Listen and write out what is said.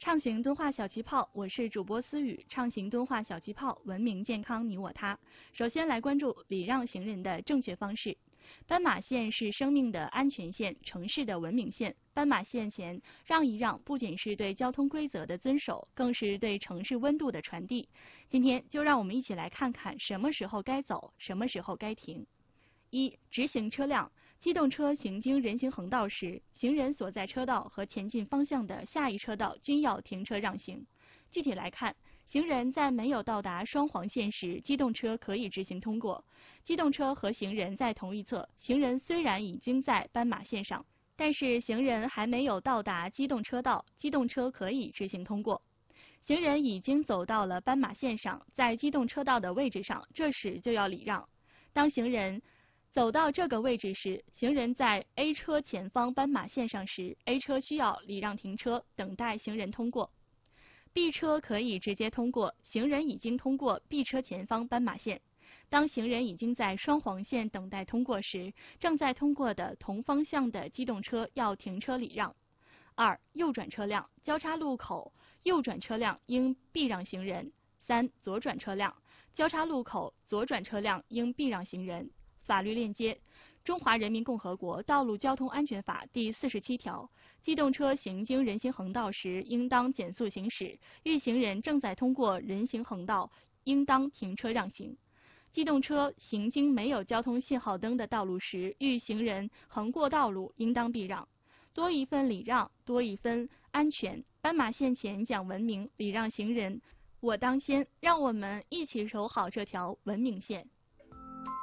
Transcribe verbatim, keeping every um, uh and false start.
畅行敦化小气泡，我是主播思雨。畅行敦化小气泡，文明健康你我他。首先来关注礼让行人的正确方式。斑马线是生命的安全线，城市的文明线。斑马线前让一让，不仅是对交通规则的遵守，更是对城市温度的传递。今天就让我们一起来看看什么时候该走，什么时候该停。一、直行车辆。机动车行经人行横道时，行人所在车道和前进方向的下一车道均要停车让行。具体来看，行人在没有到达双黄线时，机动车可以直行通过。机动车和行人在同一侧，行人虽然已经在斑马线上，但是行人还没有到达机动车道，机动车可以直行通过。行人已经走到了斑马线上，在机动车道的位置上，这时就要礼让。当行人走到这个位置时，行人在 A 车前方斑马线上时 ，A 车需要礼让停车，等待行人通过。B 车可以直接通过，行人已经通过 B 车前方斑马线。当行人已经在双黄线等待通过时，正在通过的同方向的机动车要停车礼让。二、右转车辆，交叉路口右转车辆应避让行人。三、左转车辆，交叉路口左转车辆应避让行人。法律链接：中华人民共和国道路交通安全法第四十七条，机动车行经人行横道时，应当减速行驶；遇行人正在通过人行横道，应当停车让行。机动车行经没有交通信号灯的道路时，遇行人横过道路，应当避让。多一分礼让，多一分安全。斑马线前讲文明，礼让行人，我当先。让我们一起守好这条文明线。